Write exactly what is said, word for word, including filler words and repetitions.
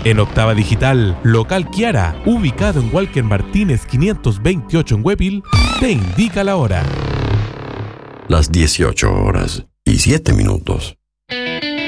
En Octava Digital, local Kiara, ubicado en Walker Martínez quinientos veintiocho en Huepil, te indica la hora. Las dieciocho horas y siete minutos.